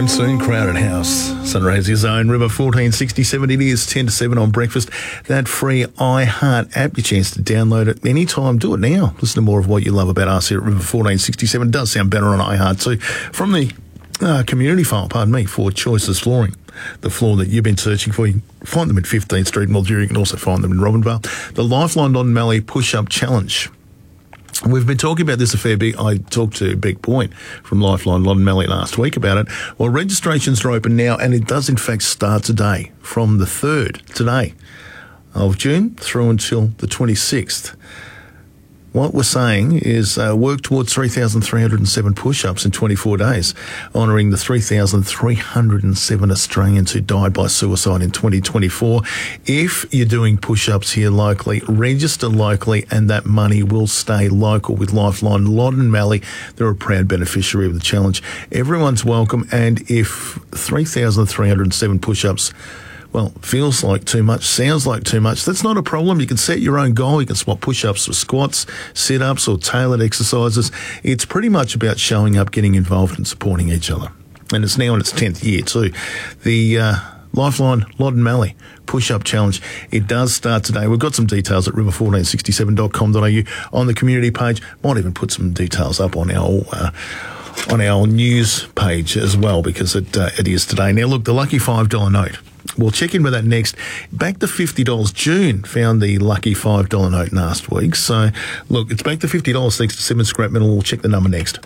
return soon. Crowded House. Sunraysia Zone, River 1467. It is 10 to 7 on breakfast. That free iHeart app, your chance to download it anytime. Do it now. Listen to more of what you love about us here at River 1467. It does sound better on iHeart too. From the community file, for Choices Flooring. The floor that you've been searching for, you can find them at 15th Street, Mildura. You can also find them in Robinvale. The Lifeline Don Malley Push-Up Challenge. We've been talking about this a fair bit. I talked to Beck Point from Lifeline Lon Malley last week about it. Well, registrations are open now, and it does in fact start today, from the 3rd, today, of June through until the 26th. What we're saying is work towards 3,307 push-ups in 24 days, honouring the 3,307 Australians who died by suicide in 2024. If you're doing push-ups here locally, register locally, and that money will stay local with Lifeline. Lon Malley, they're a proud beneficiary of the challenge. Everyone's welcome, and if 3,307 push-ups feels like too much, sounds like too much, that's not a problem. You can set your own goal. You can swap push-ups for squats, sit-ups or tailored exercises. It's pretty much about showing up, getting involved and supporting each other. And it's now in its 10th year too. The Lifeline Lon Malley Push-Up Challenge. It does start today. We've got some details at river1467.com.au on the community page. Might even put some details up on our news page as well, because it is today. Now look, the lucky $5 note. We'll check in with that next. Back to $50. June found the lucky $5 note last week. So, look, it's back to $50 thanks to Simmons Scrap Metal. We'll check the number next.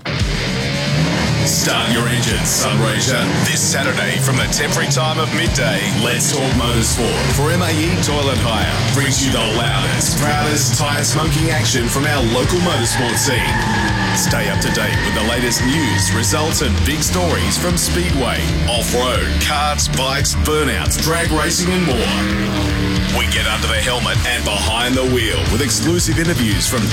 Start your engines, Sunraysia. This Saturday from the temporary time of midday, Let's Talk Motorsport for MAE Toilet Hire brings you the loudest, proudest tyre smoking action from our local motorsport scene. Stay up to date with the latest news, results and big stories from Speedway, off-road, karts, bikes, burnouts, drag racing and more. We get under the helmet and behind the wheel with exclusive interviews from